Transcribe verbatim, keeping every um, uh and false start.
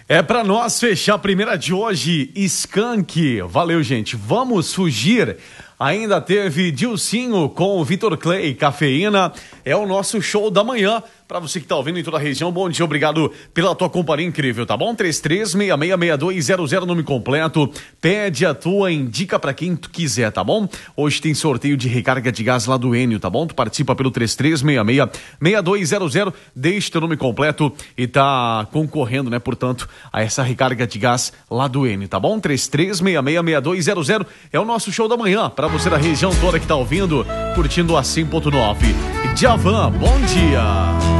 É pra nós fechar a primeira de hoje, Skank. Valeu, gente. Vamos fugir. Ainda teve Dilcinho com o Vitor Clay, Cafeína. É o nosso show da manhã. Pra você que tá ouvindo em toda a região, bom dia, obrigado pela tua companhia incrível, tá bom? três três seis seis seis dois zero zero, nome completo. Pede a tua, indica pra quem tu quiser, tá bom? Hoje tem sorteio de recarga de gás lá do Enio, tá bom? Tu participa pelo três três seis seis seis dois zero zero, deixa teu nome completo e tá concorrendo, né, portanto, a essa recarga de gás lá do Enio, tá bom? três três seis seis seis dois zero zero é o nosso show da manhã, pra você da região toda que tá ouvindo, curtindo a cem ponto nove. Djavan, bom dia!